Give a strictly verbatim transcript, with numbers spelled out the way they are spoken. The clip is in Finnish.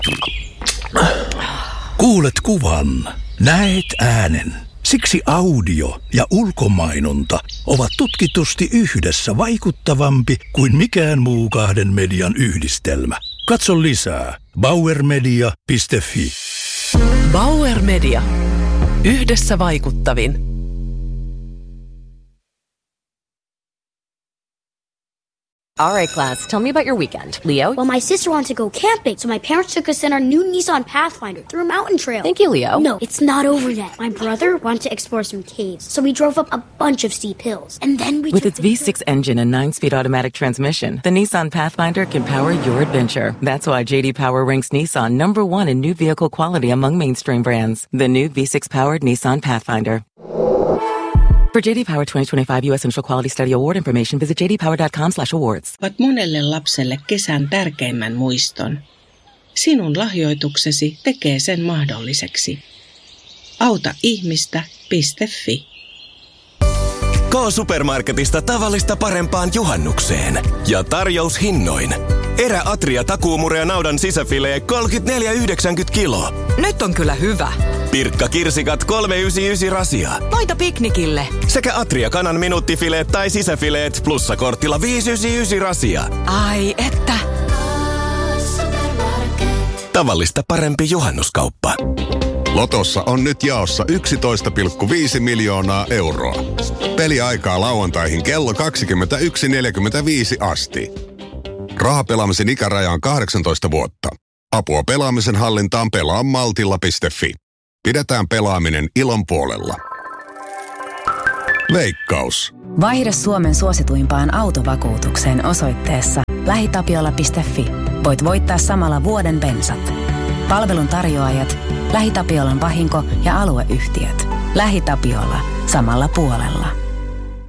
Kuulet kuvan, näet äänen. Siksi audio ja ulkomainonta ovat tutkitusti yhdessä vaikuttavampi kuin mikään muu kahden median yhdistelmä. Katso lisää bauer media piste fi. Bauer Media. Yhdessä vaikuttavin. All right, class, tell me about your weekend. Leo? Well, my sister wanted to go camping, so my parents took us in our new Nissan Pathfinder through a mountain trail. Thank you, Leo. No, it's not over yet. My brother wanted to explore some caves, so we drove up a bunch of steep hills. And then we With took its V six engine and nine-speed automatic transmission, the Nissan Pathfinder can power your adventure. That's why J D Power ranks Nissan number one in new vehicle quality among mainstream brands. The new V six-powered Nissan Pathfinder. For J D Power twenty twenty-five U S Initial Quality Study Award information, visit j d power dot com slash awards. Ovat monelle lapselle kesän tärkeimmän muiston. Sinun lahjoituksesi tekee sen mahdolliseksi. Auta ihmistä piste fi. K-Supermarketista tavallista parempaan juhannukseen. Ja tarjoushinnoin. Erä Atria takuumurea naudan sisäfilee kolmekymmentäneljä yhdeksänkymmentä kilo. Nyt on kyllä hyvä. Pirkka kirsikat kolme yhdeksänkymmentäyhdeksän rasia. Laita piknikille. Sekä Atria kanan minuuttifileet tai sisäfileet plussakortilla viisi yhdeksänkymmentäyhdeksän rasia. Ai että. Tavallista parempi juhannuskauppa. Lotossa on nyt jaossa yksitoista pilkku viisi miljoonaa euroa. Peliaikaa lauantaihin kello kaksikymmentäyksi neljäkymmentäviisi asti. Rahapelaamisen ikäraja on kahdeksantoista vuotta. Apua pelaamisen hallintaan pelaa maltilla piste fi. Pidetään pelaaminen ilon puolella. Veikkaus. Vaihda Suomen suosituimpaan autovakuutukseen osoitteessa lähitapiola piste fi. Voit voittaa samalla vuoden bensat. Palvelun tarjoajat, LähiTapiolan vahinko- ja alueyhtiöt. LähiTapiola. Samalla puolella.